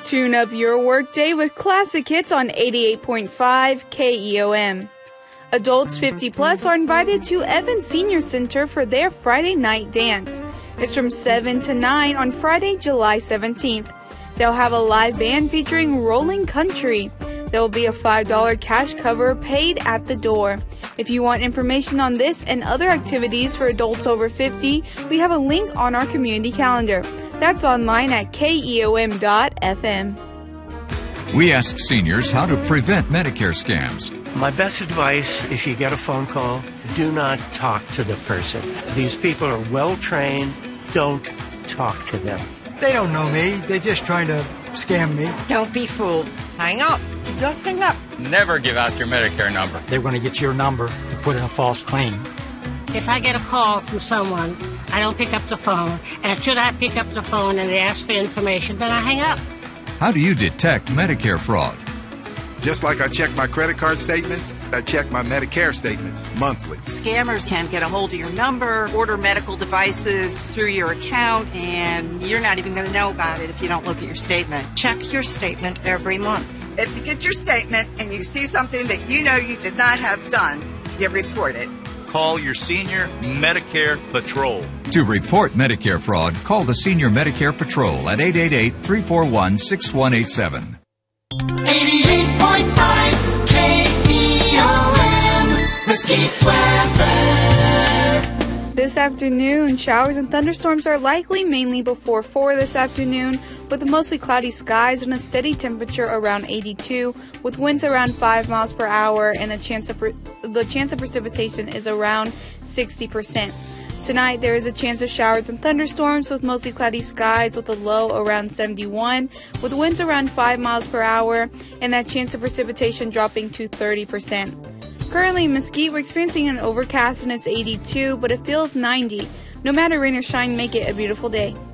Tune up your workday with classic hits on 88.5 KEOM. Adults 50 plus are invited to Evans Senior Center for their Friday night dance. It's from 7 to 9 on Friday, July 17th. They'll have a live band featuring Rolling Country. There will be a $5 cash cover paid at the door. If you want information on this and other activities for adults over 50, we have a link on our community calendar. That's online at keom.fm. We ask seniors how to prevent Medicare scams. My best advice, if you get a phone call, do not talk to the person. These people are well trained. Don't talk to them. They don't know me. They're just trying to scam me. Don't be fooled. Hang up. Just hang up. Never give out your Medicare number. They're going to get your number to put in a false claim. If I get a call from someone, I don't pick up the phone, and should I pick up the phone and they ask for information, then I hang up. How do you detect Medicare fraud? Just like I check my credit card statements, I check my Medicare statements monthly. Scammers can get a hold of your number, order medical devices through your account, and you're not even going to know about it if you don't look at your statement. Check your statement every month. If you get your statement and you see something that you know you did not have done, you report it. Call your Senior Medicare Patrol. To report Medicare fraud, call the Senior Medicare Patrol at 888-341-6187. 88.5 KEOM, Mesquite weather. This afternoon, showers and thunderstorms are likely mainly before 4 this afternoon, with mostly cloudy skies and a steady temperature around 82, with winds around 5 miles per hour, and the chance of precipitation is around 60%. Tonight, there is a chance of showers and thunderstorms with mostly cloudy skies with a low around 71, with winds around 5 miles per hour, and that chance of precipitation dropping to 30%. Currently in Mesquite, we're experiencing an overcast and it's 82, but it feels 90. No matter rain or shine, make it a beautiful day.